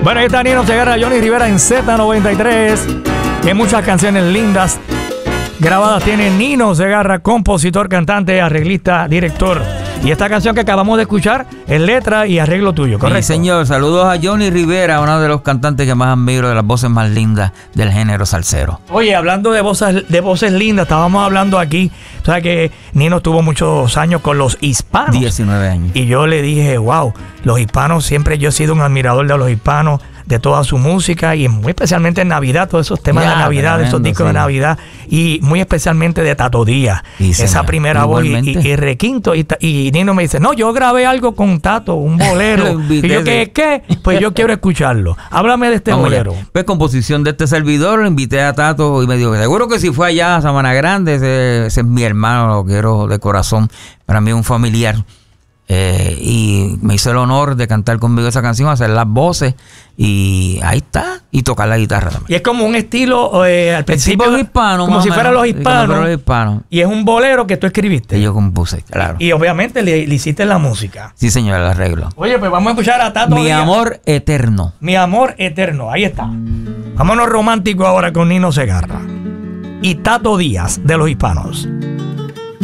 Bueno, ahí está Nino Segarra, Johnny Rivera en Z93. Que muchas canciones lindas grabadas tiene Nino Segarra, compositor, cantante, arreglista, director. Y esta canción que acabamos de escuchar es letra y arreglo tuyo, ¿correcto? Sí, señor. Saludos a Johnny Rivera, uno de los cantantes que más admiro, de las voces más lindas del género salsero. Oye, hablando de voces lindas, estábamos hablando aquí, o sea que Nino tuvo muchos años con los hispanos. 19 años. Y yo le dije, wow, los hispanos, siempre yo he sido un admirador de los hispanos, de toda su música y muy especialmente en Navidad, todos esos temas de Navidad, tremendo, esos discos de Navidad y muy especialmente de Tato Díaz, esa primera voz y requinto y Nino me dice, no, yo grabé algo con Tato, un bolero. Y yo, ¿qué? Pues yo quiero escucharlo. Háblame de este bolero. Pues composición de este servidor, lo invité a Tato y me dijo, seguro que si fue allá a Sabana Grande, ese es mi hermano, lo quiero de corazón, para mí es un familiar. Y me hizo el honor de cantar conmigo esa canción, hacer las voces y ahí está, y tocar la guitarra también. Y es como un estilo al principio hispano, como si fueran los hispanos, y es un bolero que tú escribiste. Que yo compuse, claro. Y obviamente le hiciste la música. Sí, señor, el arreglo. Oye, pues vamos a escuchar a Tato Mi Díaz. amor eterno. Mi amor eterno, ahí está. Vámonos romántico ahora con Nino Segarra y Tato Díaz de los Hispanos.